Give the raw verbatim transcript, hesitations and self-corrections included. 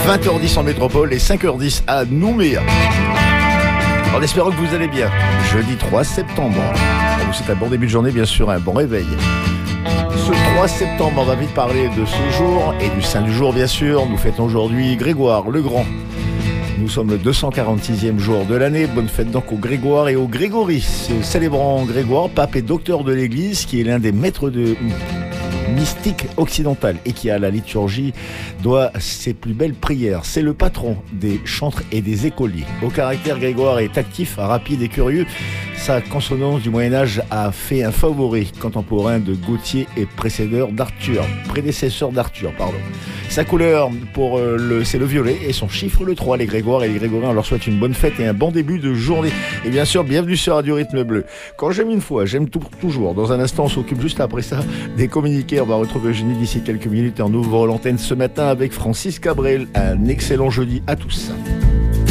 vingt heures dix en métropole et cinq heures dix à Nouméa. En espérant que vous allez bien. Jeudi trois septembre. On vous souhaite un bon début de journée, bien sûr, un bon réveil. Ce trois septembre, on va vite parler de ce jour et du saint du jour, bien sûr. Nous fêtons aujourd'hui Grégoire le Grand. Nous sommes le deux cent quarante-sixième jour de l'année. Bonne fête donc au Grégoire et au Grégoris. Célébrant Grégoire, pape et docteur de l'Église, qui est l'un des maîtres de mystique occidentale et qui à la liturgie doit ses plus belles prières. C'est le patron des chantres et des écoliers. Au caractère, Grégoire est actif, rapide et curieux. Sa consonance du Moyen-Âge a fait un favori contemporain de Gauthier et précédeur d'Arthur, prédécesseur d'Arthur, pardon. Sa couleur, pour euh, le, c'est le violet et son chiffre le trois. Les Grégoires et les Grégoriens, on leur souhaite une bonne fête et un bon début de journée. Et bien sûr, bienvenue sur Radio Rythme Bleu. Quand j'aime une fois, j'aime tout, toujours. Dans un instant, on s'occupe juste après ça des communiqués. On va retrouver Eugénie d'ici quelques minutes et on ouvre l'antenne ce matin avec Francis Cabrel. Un excellent jeudi à tous.